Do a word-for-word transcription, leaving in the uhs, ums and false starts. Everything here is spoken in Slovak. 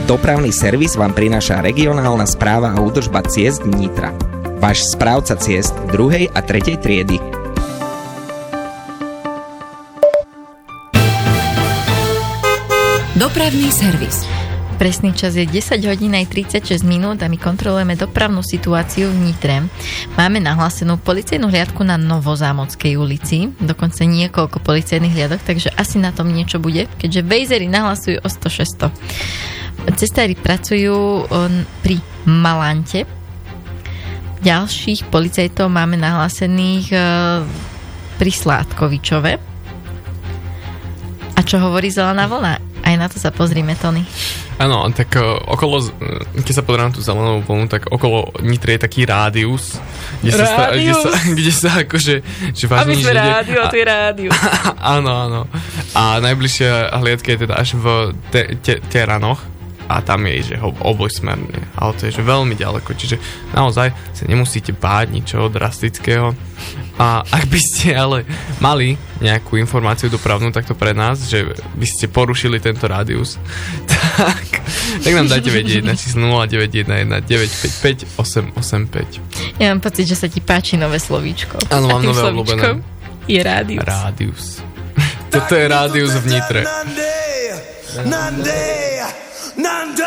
Dopravný servis vám prináša regionálna správa a údržba ciest Nitra. Váš správca ciest druhej a tretej triedy. Dopravný servis. Presný čas je desať hodín aj tridsaťšesť minút a my kontrolujeme dopravnú situáciu v Nitre. Máme nahlásenú policajnú hliadku na Novozámodskej ulici, dokonca niekoľko policajných hliadok, takže asi na tom niečo bude, keďže vejzery nahlasujú o sto šesťsto. Cestári pracujú pri Malante. Ďalších policajtov máme nahlásených pri Sládkovičove. A čo hovorí zelená vlna? Aj na to sa pozrime, Tony. Áno, tak uh, okolo, keď sa pozerám tú zelenú vlnu, tak okolo Nitre je taký rádius, kde sa, sta, kde sa, kde sa akože... Že vážne, aby sme že rádio, a to je rádius. Áno, áno. A najbližšia hliadka je teda až v te, te, Teranoch a tam je, že obojsmerne. Ale to je, že veľmi ďaleko, čiže naozaj sa nemusíte báť ničoho drastického. A ak by ste ale mali nejakú informáciu dopravnú takto pre nás, že by ste porušili tento rádius, tak, tak nám dajte vedieť na číslo nula deväť jeden jeden deväť päť päť osem osem päť. Ja mám pocit, že sa ti páči nové slovíčko. Áno, mám nové obľúbené. Je rádius. Rádius. Toto je rádius v Nitre.